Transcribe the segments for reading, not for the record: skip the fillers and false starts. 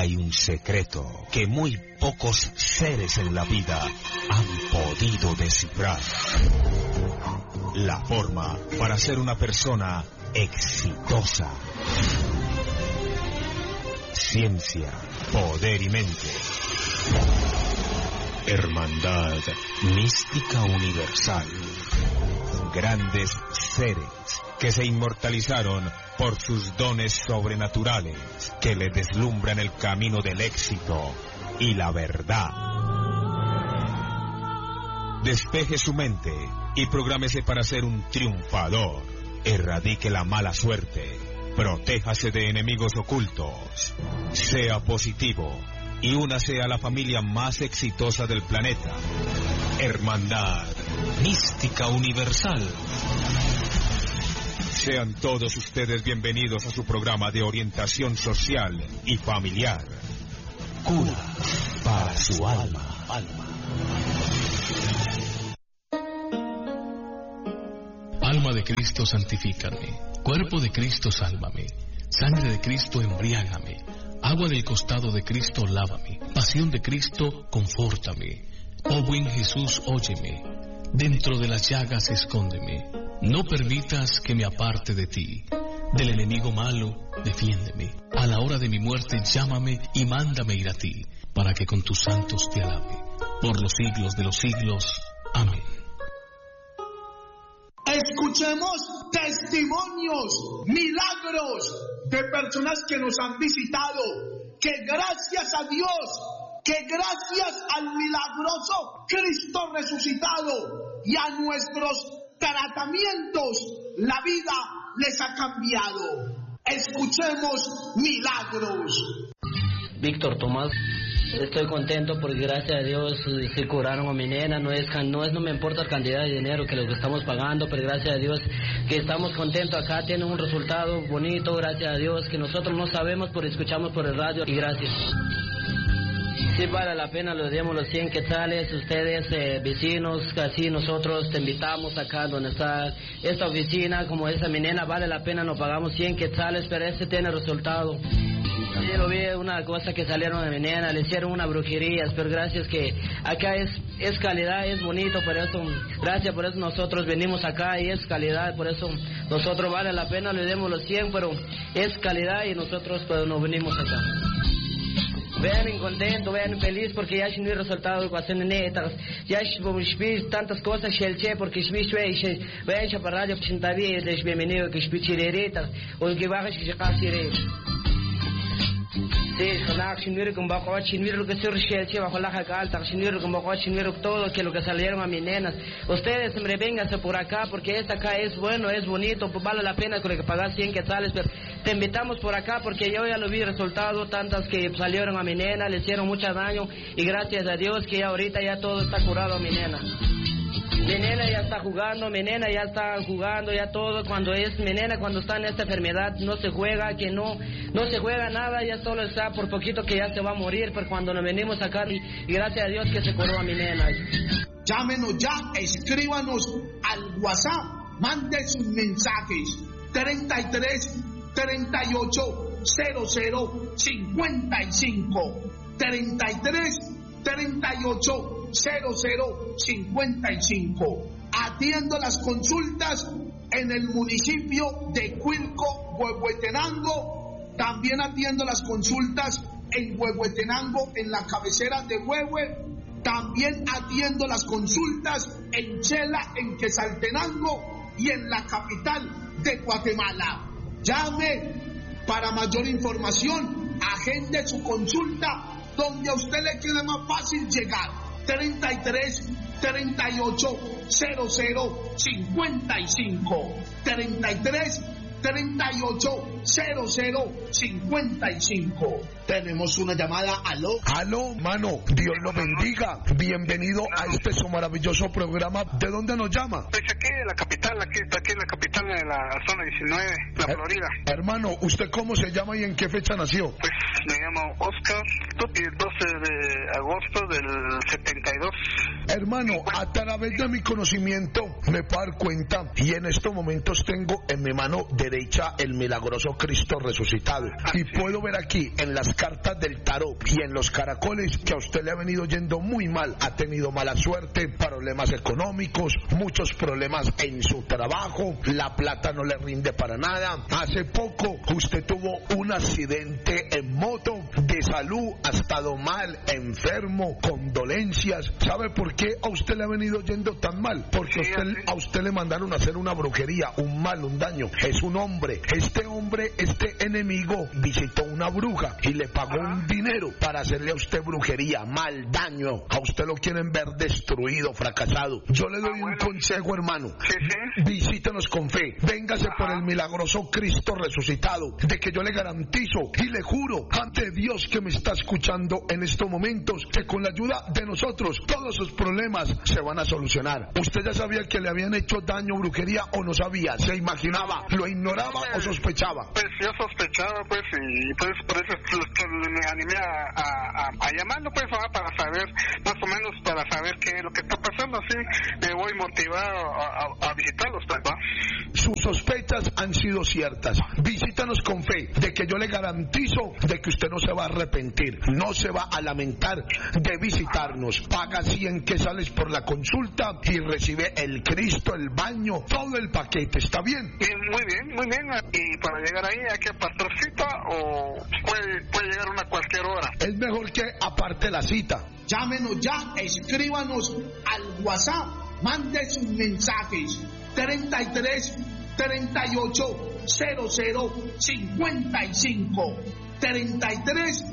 hay un secreto que muy pocos seres en la vida han podido descifrar. La forma para ser una persona exitosa. Ciencia, poder y mente. Hermandad mística universal. Grandes seres que se inmortalizaron por sus dones sobrenaturales, que le deslumbran el camino del éxito y la verdad. Despeje su mente y prográmese para ser un triunfador. Erradique la mala suerte. Protéjase de enemigos ocultos. Sea positivo y únase a la familia más exitosa del planeta. Hermandad mística universal. Sean todos ustedes bienvenidos a su programa de orientación social y familiar. Cura para su alma. Alma de Cristo, santifícame. Cuerpo de Cristo, sálvame. Sangre de Cristo, embriágame. Agua del costado de Cristo, lávame. Pasión de Cristo, confórtame. Oh buen Jesús, óyeme. Dentro de las llagas, escóndeme. No permitas que me aparte de ti. Del enemigo malo, defiéndeme. A la hora de mi muerte, llámame y mándame ir a ti, para que con tus santos te alabe. Por los siglos de los siglos. Amén. Escuchemos testimonios, milagros de personas que nos han visitado, que gracias a Dios, que gracias al milagroso Cristo resucitado y a nuestros tratamientos, la vida les ha cambiado. Escuchemos milagros. Víctor Tomás, estoy contento porque gracias a Dios se curaron a mi nena. No me importa la cantidad de dinero que lo que estamos pagando, pero gracias a Dios que estamos contentos acá, tiene un resultado bonito, gracias a Dios, que nosotros no sabemos, pero escuchamos por el radio y gracias. Sí vale la pena, les demos los 100 quetzales, ustedes vecinos, así nosotros te invitamos acá donde está esta oficina, como esa mi nena, vale la pena, nos pagamos 100 quetzales, pero ese tiene resultado. Yo lo vi una cosa que salieron de mi nena, le hicieron una brujería, pero gracias que acá es calidad, es bonito, por eso, gracias por eso nosotros venimos acá y es calidad, por eso nosotros vale la pena, le demos los 100, pero es calidad y nosotros pues nos venimos acá. Vean contentos, vean feliz porque ya no hay resultado con las netas, ya vamos a ver tantas cosas porque vean para radio bienvenido que es o que baja que casi todo que lo que salieron a mis nenas. Ustedes siempre vénganse por acá porque esta acá es bueno, es bonito, pues vale la pena con lo que pagas 100 quetzales, pero te invitamos por acá porque yo ya lo vi resultado, tantas que salieron a mi nena, le hicieron mucho daño y gracias a Dios que ya ahorita ya todo está curado a mi nena. Mi nena ya está jugando, ya todo, cuando es mi nena, cuando está en esta enfermedad, no se juega, que no se juega nada, ya solo está por poquito que ya se va a morir, pero cuando nos venimos acá, y gracias a Dios que se curó a mi nena. Llámenos ya, escríbanos al WhatsApp, mande sus mensajes, 33 38 00 55, 33 38 0055. Atiendo las consultas en el municipio de Cuilco, Huehuetenango. También atiendo las consultas en Huehuetenango, en la cabecera de Huehue. También atiendo las consultas en Chela, en Quetzaltenango y en la capital de Guatemala. Llame para mayor información, agende su consulta donde a usted le quede más fácil llegar. 33 38 00 55, 33 38 00 55. Tenemos una llamada. Aló, mano, Dios lo bendiga. Bienvenido a este su maravilloso programa. ¿De dónde nos llama? Pues aquí en la capital, aquí en la capital de la zona 19, la Florida. Hermano, ¿usted cómo se llama y en qué fecha nació? Pues me llamo Oscar, y el 12 de agosto del 72. Hermano, a través de mi conocimiento me puedo dar cuenta, y en estos momentos tengo en mi mano derecha el milagroso Cristo resucitado, y puedo ver aquí en las cartas del tarot y en los caracoles que a usted le ha venido yendo muy mal, ha tenido mala suerte, problemas económicos, muchos problemas en su trabajo, la plata no le rinde para nada. Hace poco usted tuvo un accidente en moto, de salud ha estado mal, enfermo, con dolencias. ¿Sabe por qué a usted le ha venido yendo tan mal? Porque a usted le mandaron a hacer una brujería, un mal, un daño. Es un hombre, este enemigo visitó una bruja y le pagó un dinero para hacerle a usted brujería, mal, daño. A usted lo quieren ver destruido, fracasado. Yo le doy un consejo, hermano. Visítenos con fe, véngase por el milagroso Cristo resucitado, de que yo le garantizo y le juro ante Dios que me está escuchando en estos momentos, que con la ayuda de nosotros todos sus problemas se van a solucionar. ¿Usted ya sabía que le habían hecho daño, brujería, o no sabía? ¿Se imaginaba? ¿Lo ignoraba o sospechaba? Pues yo sospechaba, pues, y pues por eso me animé a llamarlo, pues, para saber, más o menos, para saber qué es lo que está pasando. Así me voy motivado a visitarlos, pues, ¿va? Sus sospechas han sido ciertas. Visítanos con fe, de que yo le garantizo de que usted no se va a arrepentir, no se va a lamentar de visitarnos. Paga 100 quetzales por la consulta y recibe el Cristo, el baño, todo el paquete. ¿Está bien? Muy bien, muy bien. ¿Y para llegar ahí hay que apartar cita o puede llegar a cualquier hora? Es mejor que aparte la cita. Llámenos ya, escríbanos al WhatsApp, mande sus mensajes 33 38 00 55 33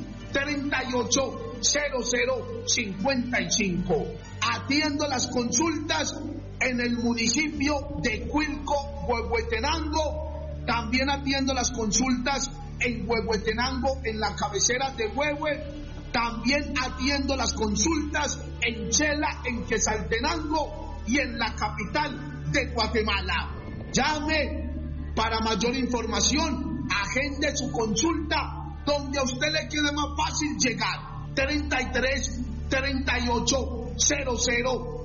38 00 55. Atiendo las consultas en el municipio de Cuilco, Huehuetenango. También atiendo las consultas en Huehuetenango, en la cabecera de Huehue. También atiendo las consultas en Chela, en Quetzaltenango y en la capital de Guatemala. Llame para mayor información, agende su consulta donde a usted le quede más fácil llegar. 33 38 00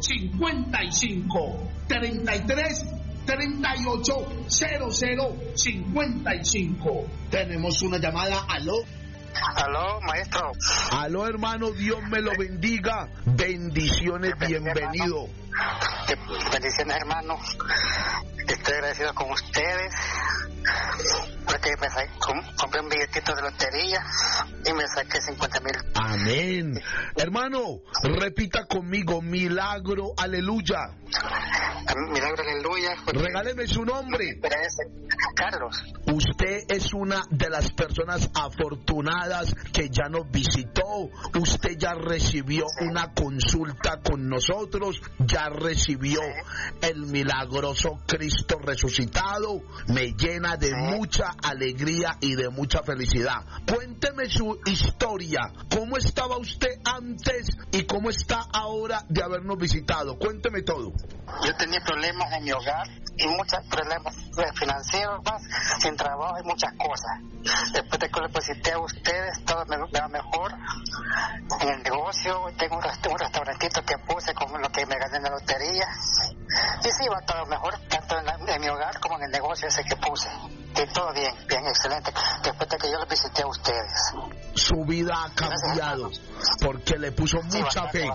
55 33 38 00 55. Tenemos una llamada. Aló. Aló, maestro. Aló, hermano, Dios me lo bendiga. Bendiciones, bienvenido. Bendiciones, hermano. Estoy agradecido con ustedes porque compré un billetito de lotería y me saqué 50,000. Amén. Hermano, repita conmigo: milagro, aleluya. Milagro, aleluya. Regáleme su nombre. Carlos. Usted es una de las personas afortunadas que ya nos visitó. Usted ya recibió una consulta con nosotros, ya recibió el milagroso Cristo resucitado. Me llena de mucha alegría y de mucha felicidad. Cuénteme su historia. ¿Cómo estaba usted antes y cómo está ahora de habernos visitado? Cuénteme todo. Yo tenía problemas en mi hogar y muchos problemas financieros, sin trabajo y muchas cosas. Después de que lo visité a ustedes, todo me va mejor en el negocio. Tengo un restaurantito que puse con lo que me gané en la lotería. Y sí, va todo mejor, tanto en mi hogar como en el negocio ese que puse. Y todo bien, excelente. Después de que yo los visité a ustedes. Su vida ha cambiado porque le puso mucha fe.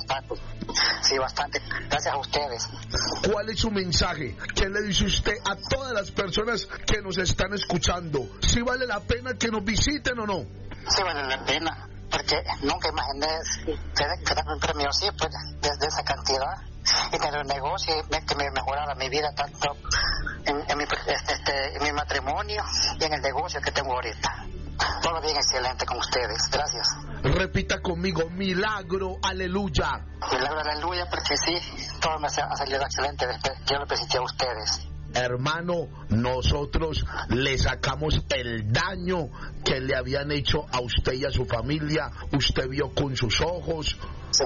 Sí, bastante. Gracias a ustedes. ¿Cuál es su mensaje? ¿Qué le dice usted a todas las personas que nos están escuchando? ¿Sí vale la pena que nos visiten o no? Sí vale la pena, porque nunca imaginé quedarme un premio así, pues, desde esa cantidad. Y tener un negocio que me mejorara mi vida tanto en mi matrimonio y en el negocio que tengo ahorita. Todo bien, excelente con ustedes. Gracias. Repita conmigo: milagro, aleluya. Milagro, aleluya, porque sí, todo me ha salido excelente después que yo lo visité a ustedes. Hermano, nosotros le sacamos el daño que le habían hecho a usted y a su familia. Usted vio con sus ojos. Sí.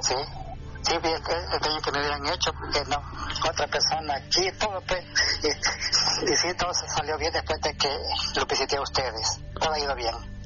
Sí, vi el daño que me habían hecho, porque no, otra persona aquí, todo, pues, y sí, todo salió bien después de que lo visité a ustedes. Todo ha ido bien.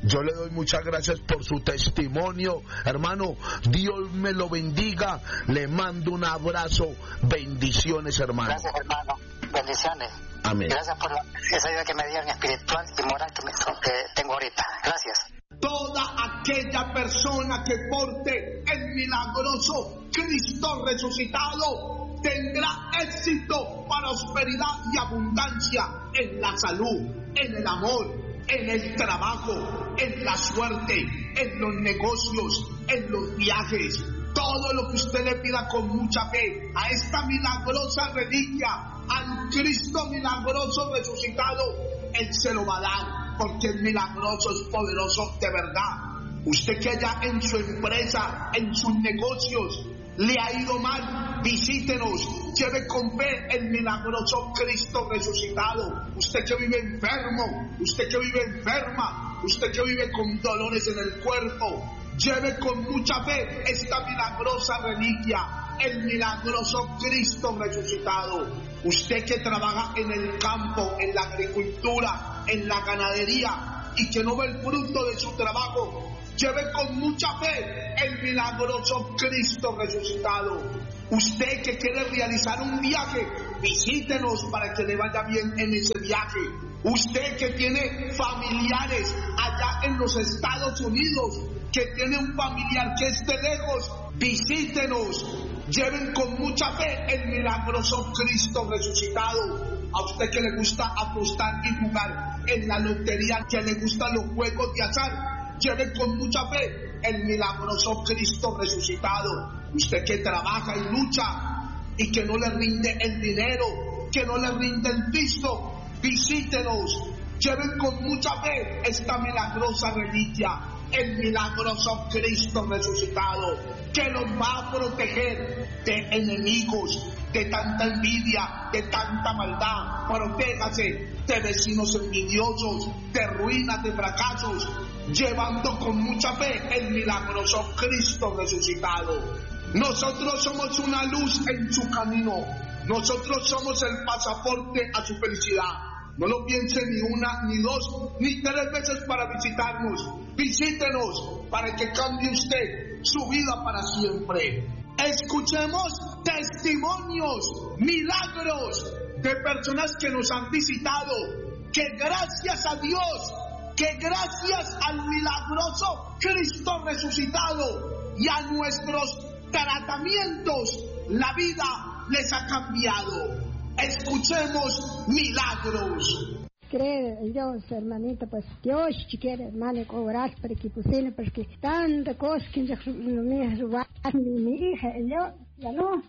Yo le doy muchas gracias por su testimonio, hermano. Dios me lo bendiga. Le mando un abrazo. Bendiciones, hermano. Gracias, hermano. Bendiciones. Amén. Gracias por esa ayuda que me dieron espiritual y moral que tengo ahorita. Gracias. Toda aquella persona que porte el milagroso Cristo resucitado tendrá éxito, prosperidad y abundancia en la salud, en el amor, en el trabajo, en la suerte, en los negocios, en los viajes. Todo lo que usted le pida con mucha fe a esta milagrosa reliquia, al Cristo milagroso resucitado, Él se lo va a dar, porque el milagroso es poderoso de verdad. Usted que allá en su empresa, en sus negocios, le ha ido mal, visítenos, lleve con fe el milagroso Cristo resucitado. Usted que vive enfermo, usted que vive enferma, usted que vive con dolores en el cuerpo, lleve con mucha fe esta milagrosa reliquia, el milagroso Cristo resucitado. Usted que trabaja en el campo, en la agricultura, en la ganadería y que no ve el fruto de su trabajo, lleve con mucha fe el milagroso Cristo resucitado. Usted que quiere realizar un viaje, visítenos para que le vaya bien en ese viaje. Usted que tiene familiares allá en los Estados Unidos, que tiene un familiar que esté lejos, visítenos. Lleven con mucha fe el milagroso Cristo resucitado. A usted que le gusta apostar y jugar en la lotería, que le gustan los juegos de azar, lleve con mucha fe el milagroso Cristo resucitado. Usted que trabaja y lucha y que no le rinde el dinero, que no le rinde el piso, visítenos. Lleven con mucha fe esta milagrosa reliquia, el milagroso Cristo resucitado, que los va a proteger de enemigos, de tanta envidia, de tanta maldad. Protéjase de vecinos envidiosos, de ruinas, de fracasos, llevando con mucha fe el milagroso Cristo resucitado. Nosotros somos una luz en su camino. Nosotros somos el pasaporte a su felicidad. No lo piense ni una, ni dos, ni tres veces para visitarnos. Visítenos para que cambie usted su vida para siempre. Escuchemos testimonios, milagros de personas que nos han visitado, que gracias a Dios, que gracias al milagroso Cristo resucitado y a nuestros tratamientos, la vida les ha cambiado. Escuchemos milagros. Creer en Dios, hermanita, pues Dios si quiere, hermano, orar para que pusieran, porque tanta cosa que mi hija, yo, ya no,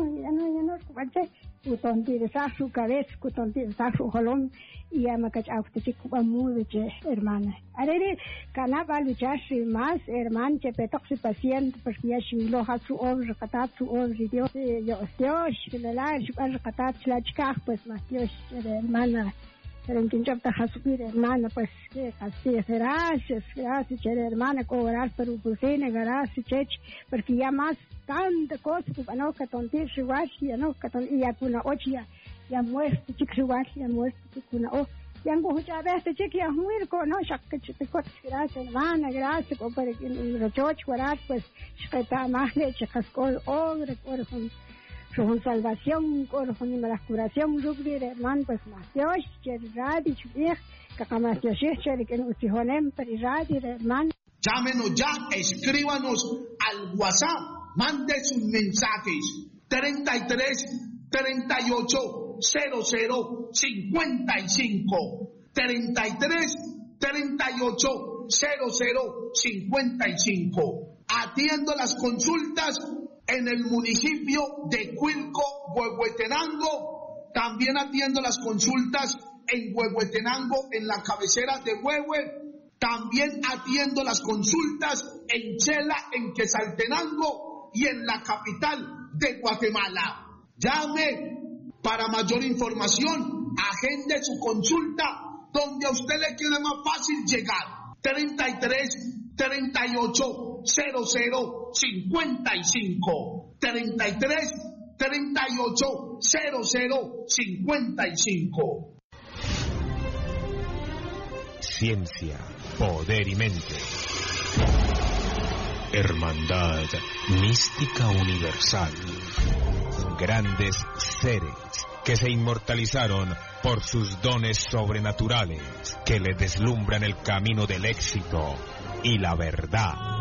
cuando su cabeza, cuando su jalón, y ya me cachaba que se cuba muy hermana. Ahora, canaba luchar más, hermano, que petok su paciente, porque ya si lo ha su obra, catar su obra, Dios, que le la, su catar la chica, pues más Dios, hermana. Pero en quien yo te has subido, hermana, pues, así, gracias, hermana, cobrar por un cocina, gracias, porque ya más tanta cosa, que no, que tontir, ya no, que tontir, ya kuna ocho, ya muerto, ya muerto, kuna o, ya no, ya ves, ya muerto, no, ya que te cortas, gracias, hermana, gracias, por el rochoch, pues, está más leche, cascol, obra, con salvación, con la curación, hermano, pues más Dios, que radio, que más Dios, que nos dijonen, pero radio, hermano. Llámenos ya, escríbanos al WhatsApp, mande sus mensajes, 33 38 00 55, 33 38 00 55. Atiendo las consultas en el municipio de Cuilco, Huehuetenango. También atiendo las consultas en Huehuetenango, en la cabecera de Huehue. También atiendo las consultas en Chela, en Quetzaltenango y en la capital de Guatemala. Llame para mayor información, agende su consulta donde a usted le quede más fácil llegar. 33 38 00 55, 33 38 00 55. ciencia, poder y mente. Hermandad mística universal. Grandes seres que se inmortalizaron por sus dones sobrenaturales, que les deslumbran el camino del éxito y la verdad.